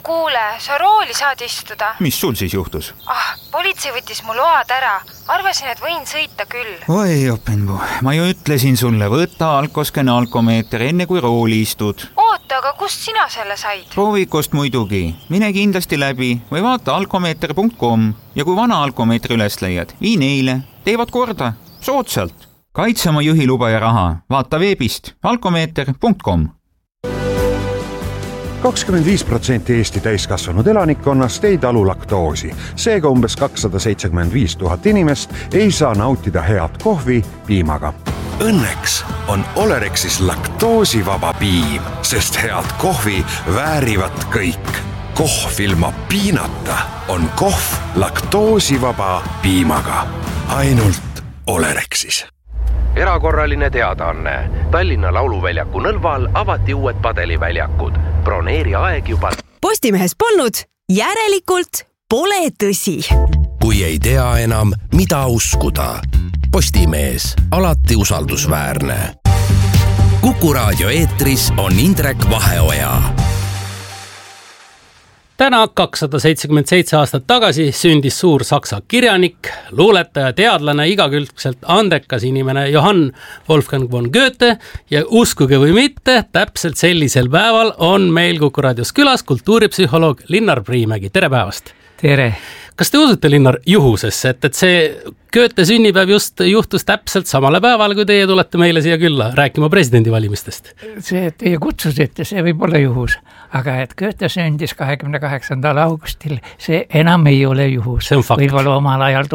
kuule, sa rooli saad istuda. Mis sul siis juhtus? Politsei võttis mu load ära. Arvasin, et võin sõita küll. Oi, Openbu, ma ju ütlesin sulle, võta alkosken alkomeeter enne kui rooli istud. Oota, aga kust sina selle said? Proovikust muidugi. Mine kindlasti läbi või vaata alkomeeter.com ja kui vana alkomeetri üles leiad, vii neile. Teevad korda. Soodsalt. Kaitse oma juhiluba ja raha. Vaata veebist alkomeeter.com. 25% Eesti täiskasvanud elanikkonnast ei talu laktoosi. Seega umbes 275 000 inimest ei saa nautida head kohvi piimaga. Õnneks on Olerexis laktoosivaba piim, sest head kohvi väärivad kõik. Kohv ilma piinata on kohv laktoosivaba piimaga. Ainult Olerexis. Erakorraline teadaanne. Tallinna Lauluväljaku Nõlval avati uued padeliväljakud. Broneeri aeg juba. Postimehes polnud, järelikult pole tõsi. Kui ei tea enam, mida uskuda. Postimees, alati usaldusväärne. Kuku raadio eetris on Indrek Vaheoja. Täna 277 aastat tagasi sündis suur saksa kirjanik, luuletaja, teadlane, igakülgselt andekas inimene Johann Wolfgang von Goethe ja uskuge või mitte, täpselt sellisel päeval on meil Kuku raadios külas kultuuripsühholoog Linnar Priimägi. Tere päevast! Tere! Kas te usute, Linnar, juhusesse, et see Goethe sünnipäev just juhtus täpselt samale päeval, kui teie tulete meile siia külla rääkima presidendivalimistest? See, et teie kutsusite, see võib olla juhus, aga et Goethe sündis 28. augustil, see enam ei ole juhus. See on fakt. Võib-olla omal ajal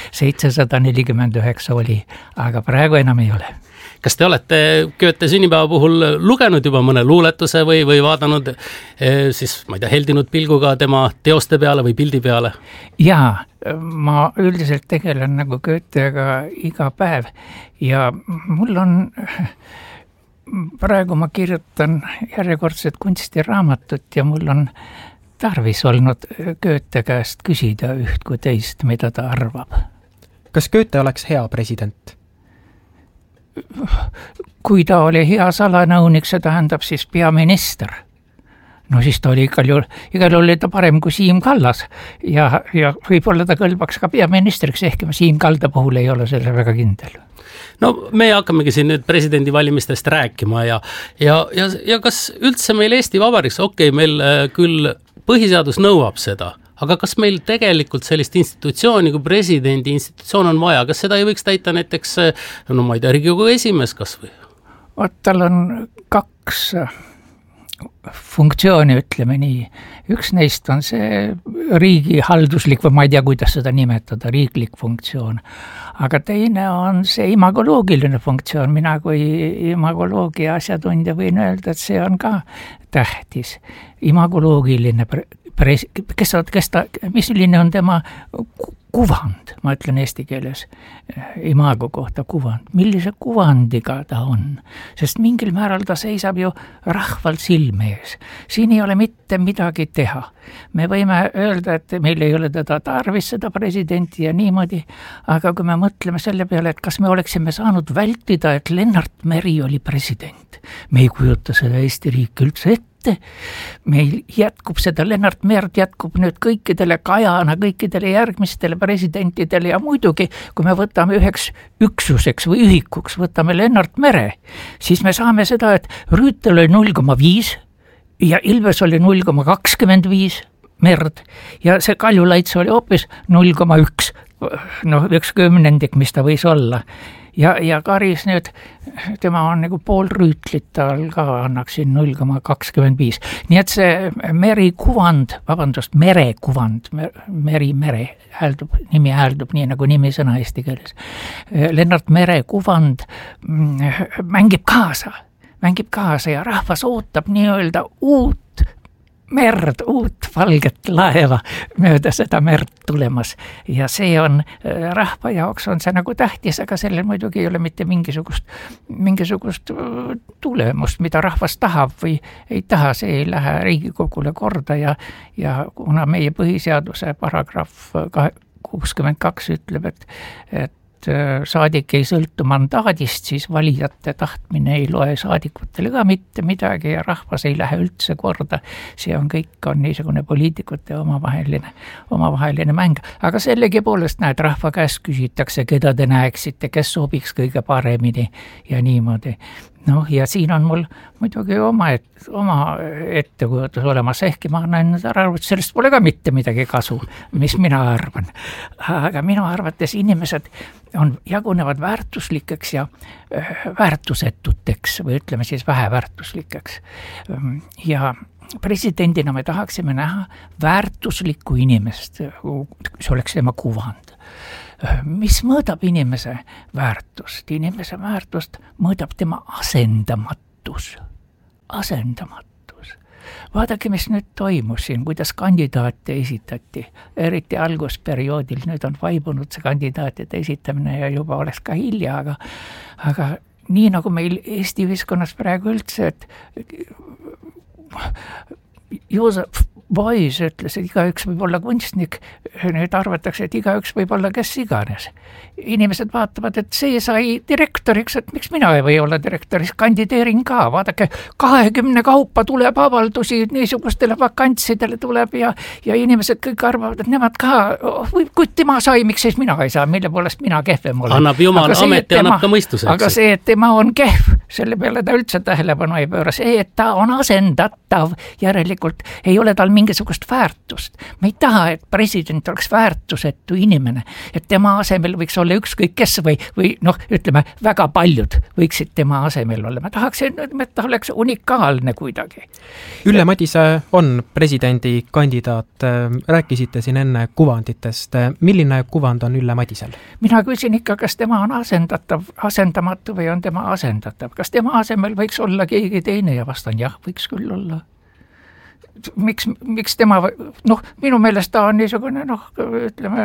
1749 oli, aga praegu enam ei ole. Kas te olete Goethe sünnipäeva puhul lugenud juba mõne luuletuse või vaadanud siis, ma ei tea, heldinud pilguga tema teoste peale või pildi peale? Jaa, ma üldiselt tegelen nagu Goethega iga päev ja mul on, praegu ma kirjutan järjekordset kunstiraamatut ja mul on tarvis olnud Goethe käest küsida üht kui teist, mida ta arvab. Kas Goethe oleks hea president? Kui ta oli hea salanõunik, see tähendab siis peaminister. No siis ta oli igal juhul oli ta parem kui Siim Kallas ja võib-olla ta kõlbaks ka peaministriks, ehk Siim Kalda puhul ei ole selle väga kindel. No me hakkamegi siin nüüd presidendivalimistest rääkima ja kas üldse meil Eesti Vabariiks, meil küll põhiseadus nõuab seda, aga kas meil tegelikult sellist institutsiooni kui presidendi institutsioon on vaja? Kas seda ei võiks täita näiteks, ma ei tea, Riigikogu esimees kas või? Tal on kaks funktsiooni, ütleme nii. Üks neist on see riigihalduslik või ma ei tea, kuidas seda nimetada, riiklik funktsioon. Aga teine on see imagoloogiline funktsioon. Mina kui imagoloogia asjatundja võin öelda, et see on ka tähtis. Imagoloogiline milline on tema kuvand, ma ütlen eesti keeles, imago kohta kuvand, millise kuvandiga ta on, sest mingil määral ta seisab ju rahval silme ees. Siin ei ole mitte midagi teha. Me võime öelda, et meil ei ole teda tarvis seda presidenti ja niimoodi, aga kui me mõtleme selle peale, et kas me oleksime saanud vältida, et Lennart Meri oli president, me ei kujuta seda Eesti riik üldse ette. Meil jätkub seda, Lennart Merd jätkub nüüd kõikidele Kajana, kõikidele järgmistele presidentidele ja muidugi, kui me võtame üheks üksuseks või ühikuks, võtame Lennart Mere, siis me saame seda, et Rüütel oli 0,5 ja Ilves oli 0,25 Merd ja see Kaljulaits oli hoopis 0,1, üks kümnendik, mis ta võis olla. Ja Karis nüüd, tema on nagu pool Rüütlit, tal ka annaksin 0,25. Nii et see Mere kuvand, Mere nimi hääldub nii nagu nimisõna eesti keeles. Lennart Mere kuvand mängib kaasa ja rahvas ootab nii-öelda uut valget laeva mööda seda merd tulemas ja see on rahva jaoks on see nagu tähtis, aga sellel muidugi ei ole mitte mingisugust tulemust, mida rahvas tahab või ei taha, see ei lähe Riigikogule korda ja kuna meie põhiseaduse paragrahv 62 ütleb, et saadik ei sõltu mandaadist, siis valijate tahtmine ei loe saadikutele ka mitte midagi ja rahvas ei lähe üldse korda. See on kõik on niisugune poliitikute omavaheline mäng. Aga sellegipoolest näed, rahva käest küsitakse, keda te näeksite, kes sobiks kõige paremini ja niimoodi. Noh, ja siin on mul muidugi oma ettekujutus olemas, ehkki ma annan aru, et sellest pole ka mitte midagi kasu, mis mina arvan. Aga minu arvates inimesed jagunevad väärtuslikeks ja väärtusetuteks või ütleme siis väheväärtuslikeks. Ja presidendina me tahaksime näha väärtuslikku inimest, see oleks tema kuvand. Mis mõõdab inimese väärtust? Inimese väärtust mõõdab tema asendamatus. Vaadake, mis nüüd toimus siin, kuidas kandidaate esitati, eriti algusperioodil, nüüd on vaibunud see kandidaatide esitamine ja juba oleks ka hilja, aga nii nagu meil Eesti ühiskonnas praegu üldse, et Joosep Beuys ütles, et igaüks võib olla kunstnik, nüüd arvatakse, et igaüks võib olla kes iganes. Inimesed vaatavad, et see sai direktoriks, et miks mina ei või olla direktoris, kandideerin ka, vaadake, 20 kaupa tuleb avaldusi, niisugustele vakantsidele tuleb ja inimesed kõik arvavad, et nemad ka, kui tema sai, miks siis mina ei saa, mille poolest mina kehvem olen. Annab jumal ameti, annab ka mõistuse. Aga see, et tema on kehv, selle peale ta üldse tähelepanu ei pööra, see, et ta on asendatav, järelikult ei ole tal mingisugust väärtust. Me ei taha, et president oleks väärtusetu inimene, et tema asemel võiks olla ükskõik kes või noh, ütleme, väga paljud võiksid tema asemel olla. Ma tahaksin, et ta oleks unikaalne kuidagi. Ülle Madise on presidendi kandidaat. Rääkisite siin enne kuvanditest. Milline kuvand on Ülle Madisel? Mina küsin ikka, kas tema on asendamatu või on tema asendatav. Kas tema asemel võiks olla keegi teine ja vastan jah, võiks küll olla. Miks tema, minu meelest ta on niisugune, ütleme,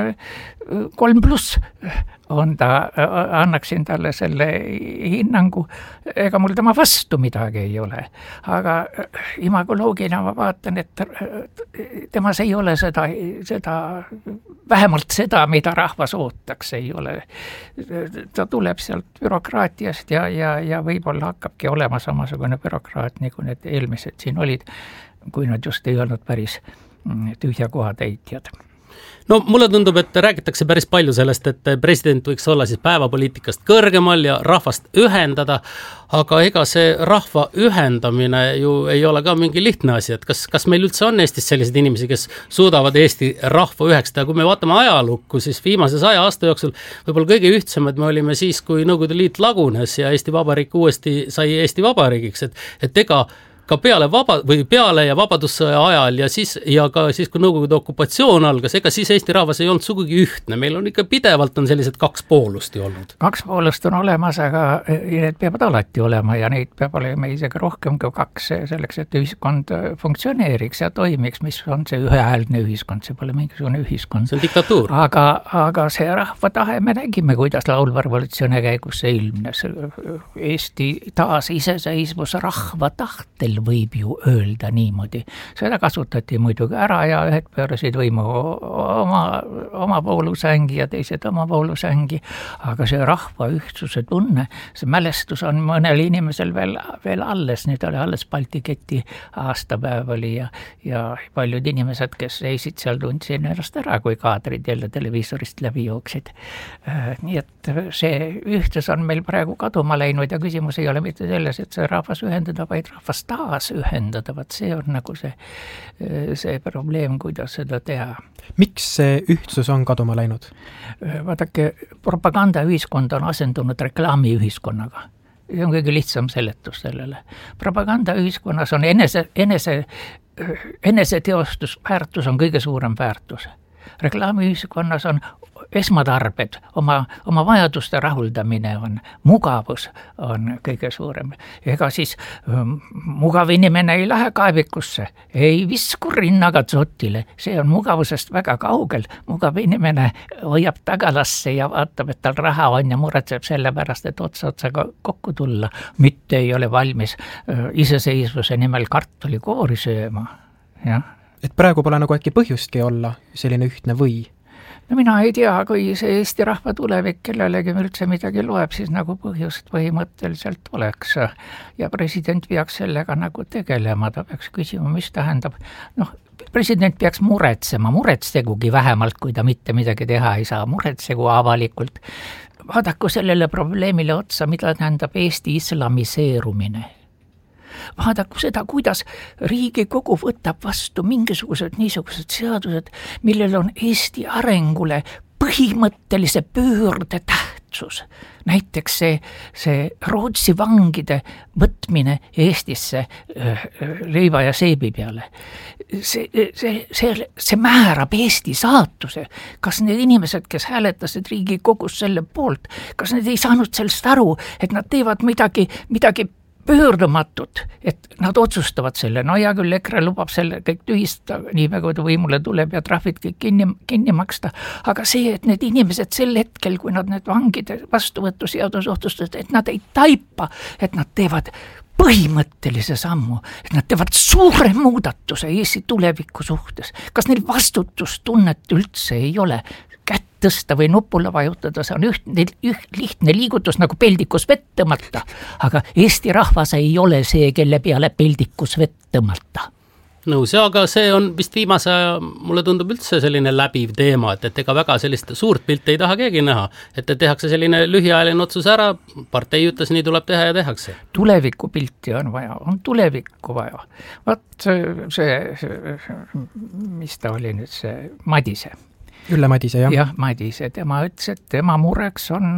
3+ on ta, annaksin talle selle hinnangu, ega mul tema vastu midagi ei ole. Aga imagoloogina ma vaatan, et temas ei ole seda, vähemalt seda, mida rahvas ootaks, ei ole. Ta tuleb sealt bürokraatiast ja võib-olla hakkabki olema samasugune bürokraat, nagu need eelmised siin olid, kui nad just ei olnud päris tühja koha täitjad. No mulle tundub, et räägitakse päris palju sellest, et president võiks olla siis päevapoliitikast kõrgemal ja rahvast ühendada, aga ega see rahva ühendamine ju ei ole ka mingi lihtne asi, et kas meil üldse on Eestis sellised inimesi, kes suudavad Eesti rahva üheksada, kui me vaatame ajalukku, siis viimase 100 aasta jooksul võib-olla kõige ühtsemad me olime siis, kui Nõukogude Liit lagunes ja Eesti Vabariik uuesti sai Eesti Vabariigiks, et ega ka peale ja vabadussõja ajal ja ka siis, kui Nõukogude okupatsioon algas, ega siis Eesti rahvas ei olnud sugugi ühtne. Meil on ikka pidevalt on sellised 2 poolust ju olnud. 2 poolust on olemas, aga need peavad alati olema ja neid peab olema isegi rohkem kui 2 selleks, et ühiskond funktsioneeriks ja toimiks, mis on see ühehäälne ühiskond, see pole mingisugune ühiskond. See on diktatuur. Aga see rahva tahe, me nägime, kuidas laulva revolutsiooni käigus see ilmnes. Eesti taas iseseisvus rahva tahtel võib ju öelda niimoodi. Seda kasutati muidugi ära ja ühed pöörasid võimu oma poolusängi ja teised oma poolusängi, aga see rahva ühtsuse tunne, see mälestus on mõnel inimesel veel alles, nüüd oli alles Balti keti aastapäev oli ja paljud inimesed, kes seisid seal, tundsid ennast ära, kui kaadrid jälle televiisorist läbi jooksid. Nii et see ühtsus on meil praegu kaduma läinud ja küsimus ei ole mitte selles, et see rahvas ühendada, vaid rahvas taas ühendada, see on nagu see probleem, kuidas seda teha. Miks see ühtsus on kaduma läinud? Vaadake, propagandaühiskond on asendunud reklaamiühiskonnaga. See on kõige lihtsam seletus sellele. Propagandaühiskonnas on eneseteostus, väärtus on kõige suurem väärtus. Reklaamiühiskonnas on esmatarbed, oma vajaduste rahuldamine on, mugavus on kõige suurem. Ega siis mugav inimene ei lähe kaevikusse, ei visku rinnaga tsotile, see on mugavusest väga kaugel. Mugav inimene hoiab tagalasse ja vaatab, et tal raha on ja muretseb selle pärast, et otsaga kokku tulla, mitte ei ole valmis iseseisvuse nimel kartulikoori sööma. Jah. Et praegu pole nagu äkki põhjustki olla selline ühtne või? no mina ei tea, kui see Eesti rahva tulevik kellelegi üldse midagi loeb, siis nagu põhjust põhimõtteliselt oleks ja president peaks sellega nagu tegelema, ta peaks küsima, mis tähendab, president peaks muretsegugi vähemalt, kui ta mitte midagi teha ei saa, muretsegu avalikult. Vaadaku sellele probleemile otsa, mida tähendab Eesti islamiseerumine. Vaadaku seda, kuidas Riigikogu võtab vastu mingisugused niisugused seadused, millel on Eesti arengule põhimõttelise pöörde tähtsus. Näiteks see Rootsi vangide võtmine Eestisse leiva ja seebi peale. See määrab Eesti saatuse. Kas need inimesed, kes hääletasid Riigikogus selle poolt, kas need ei saanud sellest aru, et nad teevad midagi pöördumatut, et nad otsustavad selle, no hea küll, EKRE lubab selle kõik tühistada, nii väga ta võimule tuleb ja trahvid kõik kinni maksta, aga see, et need inimesed sel hetkel, kui nad need vangide vastuvõtuseadus otsustasid, et nad ei taipa, et nad teevad põhimõttelise sammu, et nad teevad suure muudatuse Eesti tuleviku suhtes. Kas neil vastutustunnet üldse ei ole? Kätt tõsta või nupule vajutada, see on lihtne liigutus nagu peldikus vett tõmmata, aga Eesti rahvas ei ole see, kelle peale peldikus vett tõmmata. Nõus, aga see on vist viimase aja, mulle tundub üldse selline läbiv teema, et ega väga sellist suurt pilti ei taha keegi näha, et tehakse selline lühiajaline otsus ära, partei ütles, nii tuleb teha ja tehakse. Tulevikupilti on vaja, on tulevikku vaja. Vaat see, mis ta oli nüüd, see Madise. Ülle Madise, jah. Jah, Madise, tema ütles, et tema mureks on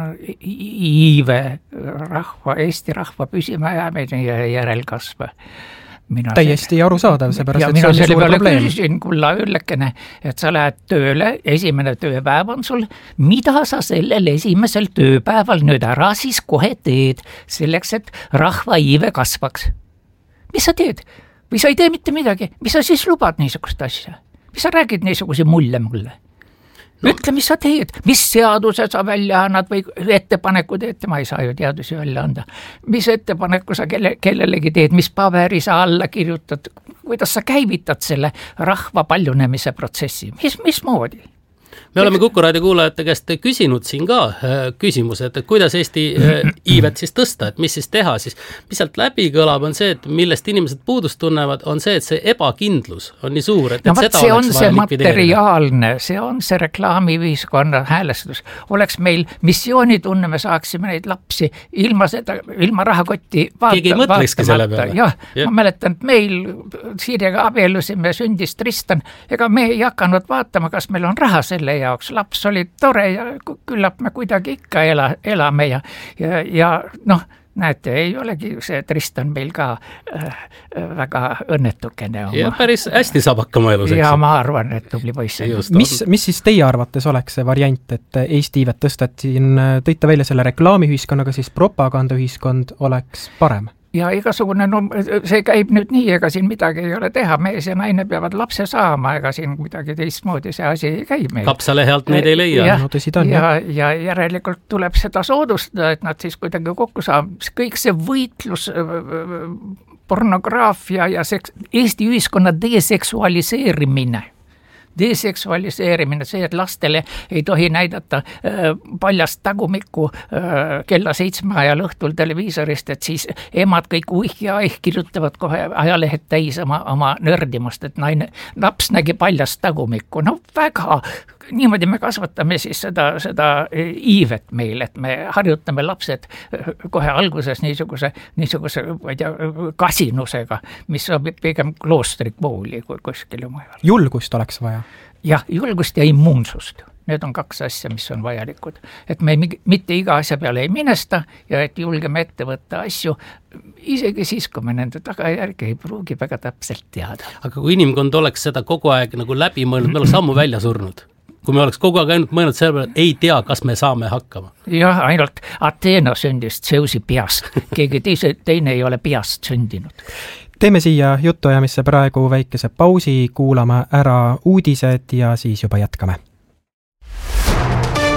iive Eesti rahva püsimajäämine ja järelkasv. Täiesti arusaadav, seepärast, et see on suur probleem. Küsin, kulla Üllekene, et sa lähed tööle, esimene tööpäev on sul, mida sa sellel esimesel tööpäeval nüüd ära siis kohe teed, selleks, et rahva iive kasvaks? Mis sa teed? Või sa ei tee mitte midagi? Mis sa siis lubad niisugust asja? Mis sa räägid niisuguse mulle? Ütle, mis sa teed, mis seaduse sa välja annad või ettepaneku teed, ma ei saa ju teadusi välja anda. Mis ettepaneku sa kellelegi teed, mis paberi sa alla kirjutad, kuidas sa käivitad selle rahva paljunemise protsessi, mismoodi? Me oleme Kuku Raadio kuulajate käest küsinud siin ka küsimused, et kuidas Eesti iivet siis tõsta, et mis siis teha, siis mis sealt läbi kõlab on see, et millest inimesed puudust tunnevad, on see, et see ebakindlus on nii suur, et seda see on see materiaalne, see on see reklaamiühiskonna häälestus. Oleks meil missioonitunne, me saaksime neid lapsi ilma rahakotti keegi ei mõtlekski selle peale. Jah, ma mäletan, et meil Siirega abielusime, sündis Tristan, ega me ei hakanud vaatama, kas meil on raha selle jaoks, laps oli tore ja küllap me kuidagi ikka elame ja näete, ei olegi see Tristan meil ka väga õnnetukene. Ja päris hästi saab hakkama elus. Ja ma arvan, et tubli poiss. Mis siis teie arvates oleks see variant, et Eesti iivet tõstad, siin tõite välja selle reklaamiühiskonnaga, siis propagandaühiskond oleks parem? Ja igasugune, see käib nüüd nii, ega siin midagi ei ole teha, mees ja naine peavad lapse saama, ega siin midagi teistmoodi see asi ei käi meil. Kapsalehelt neid ei leia. Ja järelikult tuleb seda soodustada, et nad siis kuidagi kokku saab. Kõik see võitlus, pornograafia ja Eesti ühiskonna deseksualiseerimine, see, et lastele ei tohi näidata paljast tagumikku kella 7 ajal õhtul televiisorist, et siis emad kõik kirjutavad kohe ajalehed täis oma nördimust, et laps nägi paljast tagumikku. No väga, niimoodi me kasvatame siis seda iivet meil, et me harjutame lapsed kohe alguses niisuguse ma ei tea, kasinusega, mis on pigem kloostrikooli kui kuskil mujal. Julgust oleks vaja. Jah, julgust ja immuunsust. Need on 2 asja, mis on vajalikud. Et me mitte iga asja peale ei minesta ja et julgeme ette võtta asju, isegi siis, kui me nende tagajärgi ei pruugi väga täpselt teada. Aga kui inimkond oleks seda kogu aeg nagu läbi mõelnud, me oleks ammu välja surnud. Kui me oleks kogu aeg ainult mõelnud selle peale, et ei tea, kas me saame hakkama. Jah, ainult Ateena sündis Zeusi peast. Keegi teine ei ole peast sündinud. Teeme siia jutuajamisse praegu väikese pausi, kuulame ära uudised ja siis juba jätkame.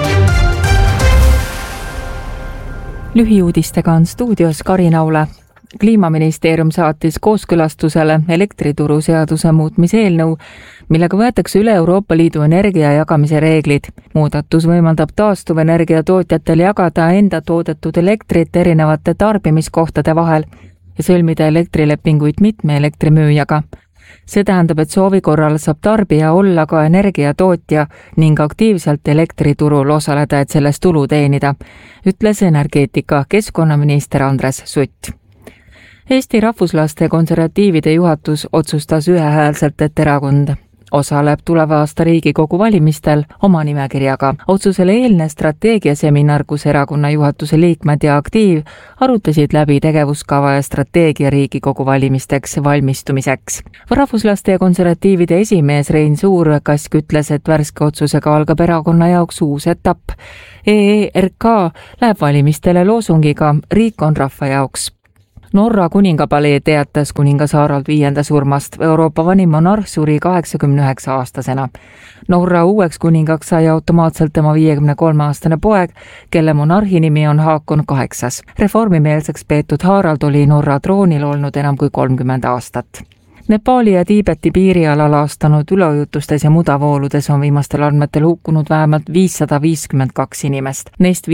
Lühiuudistega on stuudios Karin Aula. Kliimaministeerium saatis kooskõlastusele elektrituruseaduse muutmise eelnõu, millega võetakse üle Euroopa Liidu energia jagamise reeglid. Muudatus võimaldab taastuvenergia tootjatel jagada enda toodetud elektrit erinevate tarbimiskohtade vahel ja sõlmida elektrilepinguid mitme elektrimüüjaga. See tähendab, et soovi korral saab tarbija olla ka energiatootja ning aktiivselt elektriturul osaleda, et sellest tulu teenida, ütles energeetika keskkonnaminister Andres Sutt. Eesti Rahvuslaste Konservatiivide juhatus otsustas ühehäälselt, et erakond osaleb tuleva aasta Riigikogu valimistel oma nimekirjaga. Otsusele eelne strateegiaseminar, kus erakonna juhatuse liikmed ja aktiiv arutasid läbi tegevuskava ja strateegia Riigikogu valimisteks valmistumiseks. Rahvuslaste ja konservatiivide esimees Rein Suurkask ütles, et värske otsusega algab erakonna jaoks uus etapp. EERK läheb valimistele loosungiga Riik on rahva jaoks. Norra kuningapalee teatas kuningas Harald V surmast. Euroopa vanim monarh suri 89-aastasena. Norra uueks kuningaks sai automaatselt tema 53-aastane poeg, kelle monarhi nimi on Haakon 8. Reformimeelseks peetud Harald oli Norra troonil olnud enam kui 30 aastat. Nepaali ja Tiibeti piiriala laastanud üleujutustes ja mudavooludes on viimastel andmetel hukkunud vähemalt 552 inimest. Neist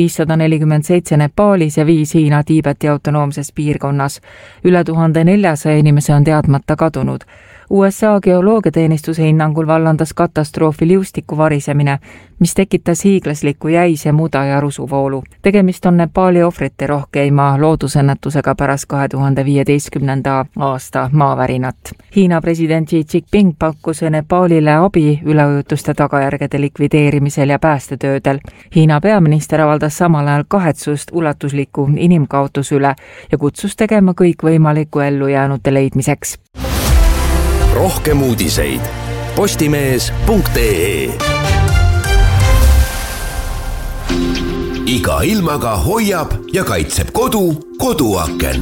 547 Nepaalis ja 5 Hiina Tiibeti autonoomses piirkonnas. Üle 1400 inimese on teadmata kadunud. USA geoloogiateenistuse hinnangul vallandas katastroofi liustiku varisemine, mis tekitas hiiglasliku jäise, muda ja rusuvoolu. Tegemist on Nepaali ohvrite rohkeima loodusõnnetusega pärast 2015. aasta maavärinat. Hiina president Xi Jinping pakkus Nepaalile abi üleujutuste tagajärgede likvideerimisel ja päästetöödel. Hiina peaminister avaldas samal ajal kahetsust ulatusliku inimkaotuse üle ja kutsus tegema kõik võimalikku ellujäänute leidmiseks. Rohkem uudiseid postimees.ee. Iga ilmaga hoiab ja kaitseb koduaken.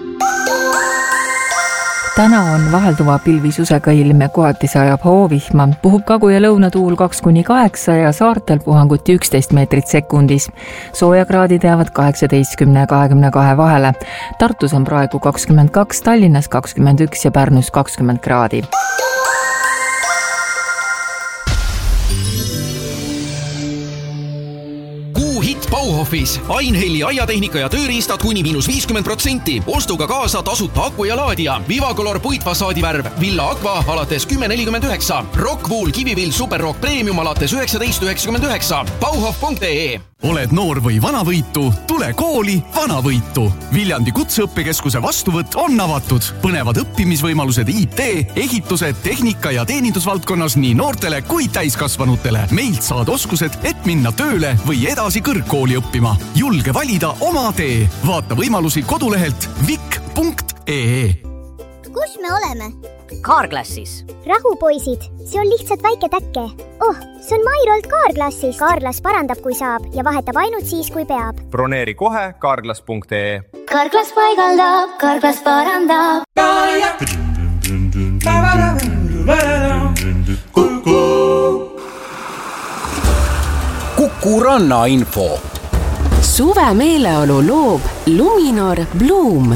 Täna on vahelduva pilvisusega ilm ja kohati sajab hoovihma. Puhub kagu- ja lõunatuul 2-8 ja saartel puhanguti 11 meetrit sekundis. Soojakraadid jäävad 18 ja 22 vahele. Tartus on praegu 22, Tallinnas 21 ja Pärnus 20 kraadi. Bauhofis Einheli aiatehnika ja tööriistad kuni –50%. Ostuga kaasa tasuta aku ja laadija. Vivacolor puitfassaadivärv Villa Aqua alates 10,49. Rockwool Kivivill Superrock Premium alates 19,99. Bauhof.ee. Oled noor või vanavõitu? Tule kooli Vanavõitu. Viljandi kutseõppekeskuse vastuvõtt on avatud. Põnevad õppimisvõimalused IT, ehitused, tehnika ja teenindusvaldkonnas nii noortele kui täiskasvanutele. Meilt saad oskused, et minna tööle või edasi kõrgkooli õppima. Julge valida oma tee. Vaata võimalusi kodulehelt vik.ee. Kus me oleme? Carglassis. Rahu, poisid. See on lihtsalt väike täkke. See on Mairolt Carglassis. Carglass parandab, kui saab ja vahetab ainult siis, kui peab. Broneeri kohe Carglass.ee. Carglass paigaldab, Carglass parandab. Kuku Ranna info. Suve meeleolu loob Luminor Bloom.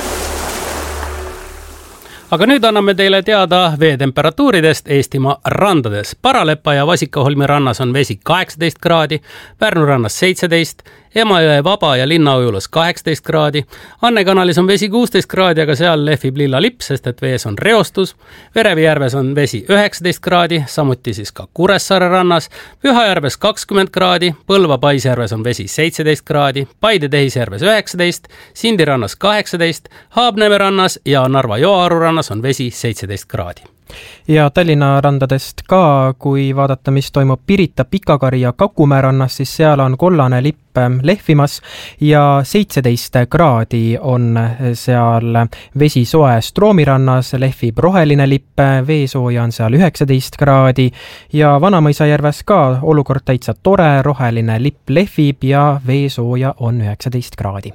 Aga nüüd anname teile teada veetemperatuuridest Eestimaa randades. Paralepa ja Vasikaholmi rannas on vesi 18 kraadi, Pärnu rannas 17, Emajõe Vaba ja Linnaujulas 18 kraadi, Anne kanalis on vesi 16 kraadi, aga seal lehvib lilla lipp, sest et vees on reostus. Verevijärves on vesi 19 kraadi, samuti siis ka Kuressaare rannas, Pühajärves 20 kraadi, Põlva Paisjärves on vesi 17 kraadi, Paide Tehisjärves 19, Sindi rannas 18, Haabneme rannas ja Narva Joaru rannas on vesi 17 kraadi. Ja Tallinna randadest ka, kui vaadata, mis toimub Pirita, Pikakari ja Kakumäe rannas, siis seal on kollane lipp lehvimas ja 17 kraadi on seal vesi soe. Stroomi rannas lehvib roheline lipp, veesooja on seal 19 kraadi ja Vanamõisajärves ka olukord täitsa tore, roheline lipp lehvib ja veesooja on 19 kraadi.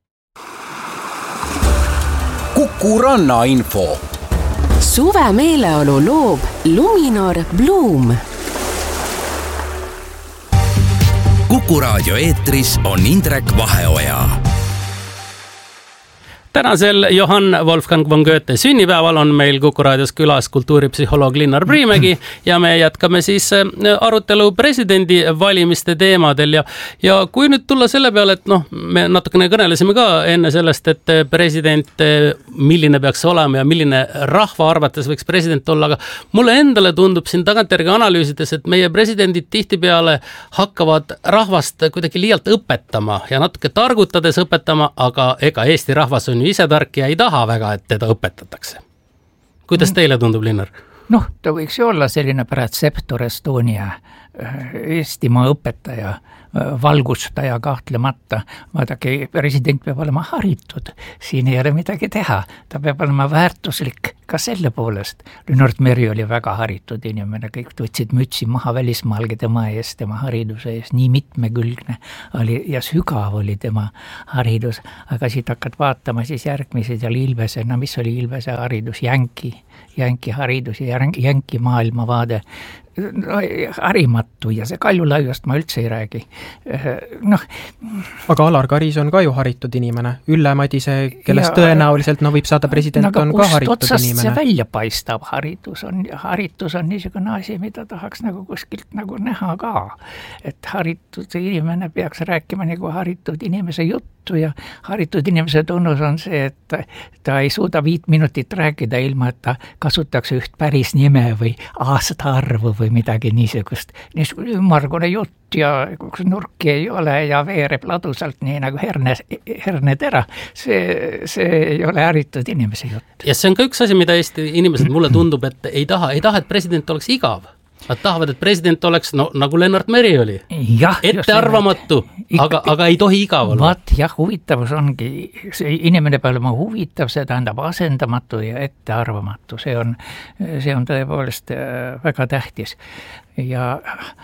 Kuku Ranna info. Suve meeleolu loob Luminor Bloom. Kuku raadio eetris on Indrek Vaheoja. Tänasel Johann Wolfgang von Goethe sünnipäeval on meil Kuku raadios külas kultuuripsühholoog Linnar Priimägi ja me jätkame siis arutelu presidendi valimiste teemadel ja kui nüüd tulla selle peale, et me natukene kõnelesime ka enne sellest, et president, milline peaks olema ja milline rahva arvates võiks president olla, aga mulle endale tundub siin tagantjärgi analüüsides, et meie presidendid tihtipeale hakkavad rahvast kuidagi liialt õpetama ja natuke targutades õpetama, aga ega Eesti rahvas on ise tark ja ei taha väga, et teda õpetatakse. Kuidas teile tundub, Linnar? Ta võiks ju olla selline Prätseptor Estonia, Eestimaa õpetaja, valgustaja kahtlemata. Vaadake, president peab olema haritud, siin ei ole midagi teha. Ta peab olema väärtuslik ka selle poolest. Lennart Meri oli väga haritud inimene, kõik võtsid mütsi maha välismaalgi tema ees, tema hariduse ees, nii mitmekülgne oli ja sügav oli tema haridus, aga siit hakkad vaatama siis järgmised ja Ilvese, mis oli Ilvese haridus, jänki haridus ja jänki maailmavaade, harimatu ja see Kaljulaiust ma üldse ei räägi. Aga Alar Karis on ka ju haritud inimene. Ülle Madise, kellest tõenäoliselt võib saada president, on ka haritud inimene. See välja paistab haritus on niisugune asi, mida tahaks nagu kuskilt nagu näha ka. Et haritud inimene peaks rääkima nagu haritud inimese juttu ja haritud inimese tunnus on see, et ta ei suuda 5 minutit rääkida ilma, et ta kasutaks üht päris nime või aastaarvu või midagi niisugust ümmargune jutt ja nurki ei ole ja veereb ladusalt nii nagu hernetera. See ei ole haritud inimese jutt. Ja see on ka üks asi, mida Eesti inimesed mulle tundub, et ei taha, et president oleks igav. Nad tahavad, et president oleks nagu Lennart Meri oli. Ettearvamatu, aga ei tohi igav olla. Huvitavus ongi, see inimene peab olema huvitav, see tähendab asendamatu ja ettearvamatu. See on tõepoolest väga tähtis. Ja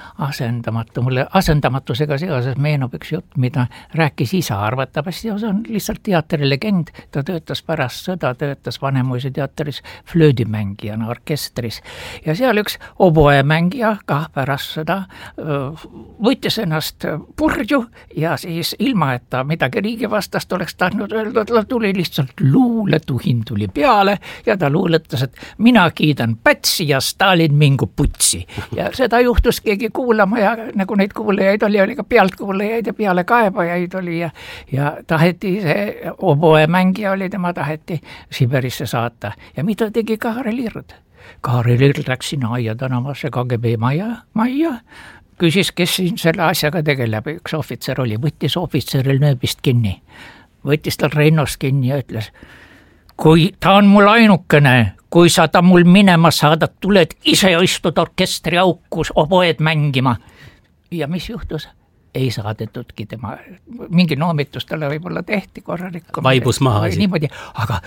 mulle asendamatusega seoses meenub üks jutt, mida rääkis isa arvatavasti, see on lihtsalt teatrilegend, ta töötas pärast sõda, töötas Vanemuise teatris flöödimängijana orkestris ja seal üks oboemängija ka pärast sõda võttis ennast purju ja siis ilma, et ta midagi riigi vastast oleks tahtnud öelda, ta tuli lihtsalt luuletuhin tuli peale ja ta luuletas, et mina kiidan Pätsi ja Stalin mingu putsi ja seda juhtus keegi kuulama ja nagu neid kuulajaid oli ka pealtkuulajaid ja pealekaebajaid oli ja taheti see oboemängija oli, tema taheti Siberisse saata. Ja mida tegi Kaarel Ird? Kaarel Ird läks sinna Aia tänavasse KGB majja, küsis, kes siin selle asjaga tegeleb, üks ohvitser oli, võttis ohvitseril nööbist kinni, võttis tal Reinost kinni ja ütles, kui ta on mul ainukene, kui sa ta mul minema saadad, tuled ise istud orkestri aukus oboed mängima. Ja mis juhtus? Ei saadetudki tema, mingi noomitus talle võib-olla tehti korralikku. Vaibus maha asi. Niimoodi, aga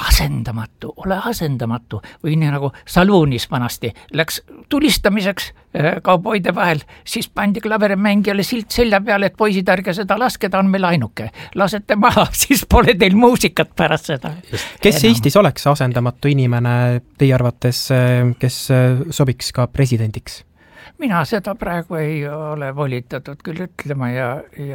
ole asendamatu või nii nagu saluunis vanasti läks tulistamiseks kauboide vahel, siis pandi klaverimängijale silt selja peale, et poisid ärge seda laske, ta on meil ainuke. Lasete maha, siis pole teil muusikat pärast seda. Kes Eestis oleks asendamatu inimene teie arvates, kes sobiks ka presidendiks? Mina seda praegu ei ole volitatud küll ütlema ja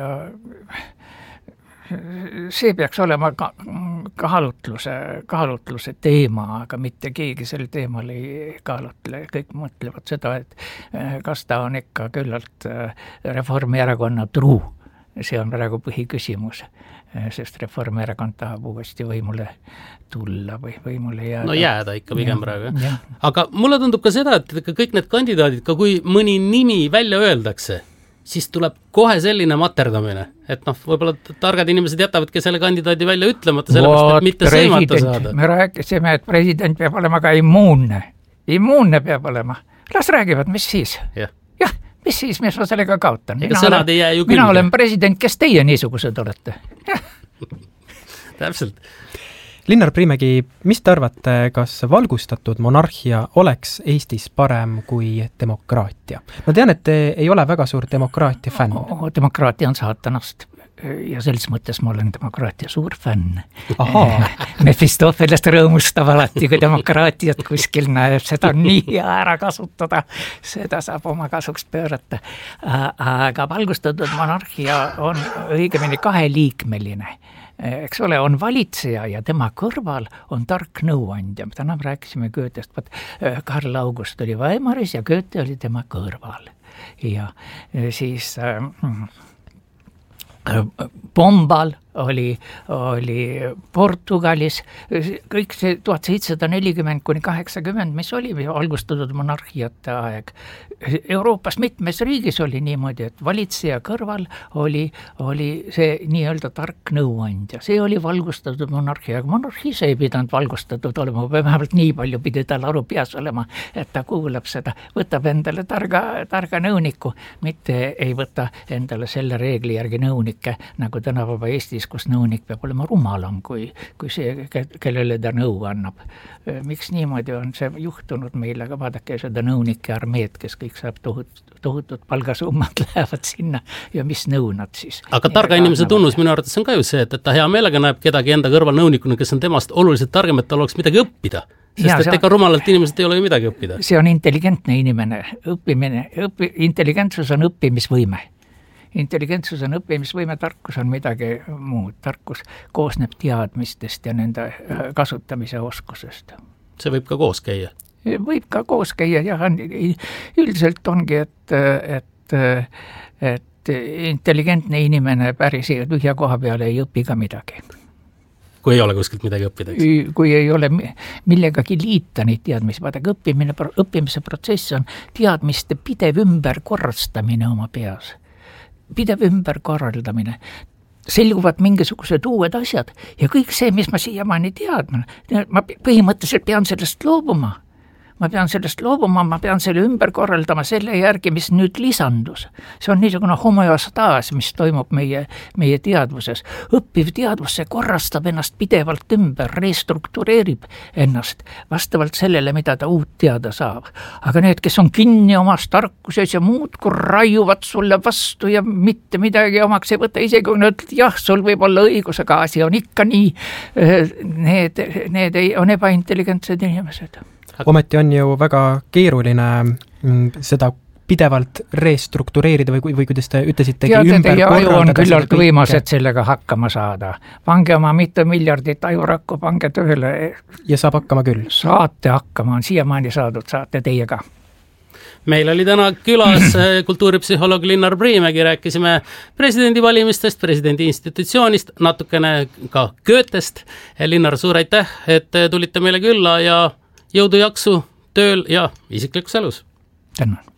see peaks olema kaalutluse teema, aga mitte keegi sel teemal ei kaalutle. Kõik mõtlevad seda, et kas ta on ikka küllalt Reformierakonna truu. See on praegu põhiküsimus, sest Reformierakond tahab uuesti võimule tulla või võimule jääda. No jääda ikka pigem praegu. Aga mulle tundub ka seda, et kõik need kandidaadid, ka kui mõni nimi välja öeldakse, siis tuleb kohe selline materdamine. Et võib-olla targad inimesed jätavadki selle kandidaadi välja ütlemata, sellepärast, et mitte sõimata saada. Me rääkisime, et president peab olema ka immuunne. Immuunne peab olema. Las räägivad, mis siis? Mis siis, mis ma sellega kaotan? Mina olen president, kes teie niisugused olete? Täpselt. Linnar Priimägi, mis te arvate, kas valgustatud monarhia oleks Eestis parem kui demokraatia? Ma tean, et te ei ole väga suur demokraatia fänn. Demokraatia on saatanast ja selles mõttes ma olen demokraatia suur fänn. Mefistofelest rõõmustab alati, kui demokraatiat kuskil näeb, seda on nii hea ära kasutada, seda saab oma kasuks pöörata. Aga valgustatud monarhia on õigemini 2-liikmeline. eks ole, on valitseja ja tema kõrval on tark nõuandja. Täna rääkisime Goethest, Karl August oli Weimaris ja Goethe oli tema kõrval. Ja siis Pombal oli Portugalis, kõik see 1740–80, mis oli valgustatud monarhiate aeg. Euroopas mitmes riigis oli niimoodi, et valitseja kõrval oli see nii-öelda tark nõuandja. See oli valgustatud monarhia, aga monarhiis ei pidanud valgustatud olema, vähemalt nii palju pidi tal aru peas olema, et ta kuulab seda, võtab endale targa nõuniku, mitte ei võta endale selle reegli järgi nõunikke, nagu tänapäeva Eestis, kus nõunik peab olema rumalam kui see, kellele ta nõu annab. Miks niimoodi on see juhtunud meile, aga vaadake seda nõunike armeed, kes kõik saab tohutud palgasummad lähevad sinna ja mis nõu nad siis. Aga targa inimese tunnus minu arvates on ka ju see, et ta hea meelega näeb kedagi enda kõrval nõunikuna, kes on temast oluliselt targem, et tal oleks midagi õppida. Sest et ega rumalalt inimesed ei ole ju midagi õppida. See on intelligentne inimene. Intelligentsus on õppimisvõime. Intelligentsus on õppimisvõime, tarkus on midagi muud. Tarkus koosneb teadmistest ja nende kasutamise oskusest. See võib ka koos käia? Võib ka koos käia, jah. Üldiselt ongi, et intelligentne inimene päris tühja koha peale ei õpi ka midagi. Kui ei ole kuskilt midagi õppida, eks? Kui ei ole millegagi liita neid teadmisi. Vaadake, õppimise protsess on teadmiste pidev ümberkorrastamine oma peas. Pidev ümberkorraldamine. Selguvad mingisugused uued asjad ja kõik see, mis ma siiamaani teadman, ma põhimõtteliselt pean sellest loobuma. Ma pean selle ümber korraldama selle järgi, mis nüüd lisandus. See on niisugune homoöstaas, mis toimub meie teadvuses. Õppiv teadvus, see korrastab ennast pidevalt ümber, restruktureerib ennast vastavalt sellele, mida ta uut teada saab. Aga need, kes on kinni omas tarkuses ja muud, kui raiuvad sulle vastu ja mitte midagi omaks ei võta, isegi kui nad jah, sul võib olla õigus, aga asi on ikka nii. Need on ebaintelligentsed inimesed. Ometi on ju väga keeruline seda pidevalt restruktureerida või kuidas te ütlesitegi ümber korraldada. Teie aju on küllalt võimas, et sellega hakkama saada. Pange oma mitu miljardit ajurakku, pange tööle. Ja saab hakkama küll. Saate hakkama, on siiamaani saadud, saate teie ka. Meil oli täna külas kultuuripsühholoog Linnar Priimägi, rääkisime presidendivalimistest, presidendi institutsioonist, natukene ka Goethest. Linnar, suur aitäh, et tulite meile külla ja jõudu jaksu tööl ja isiklikus elus. Tänan.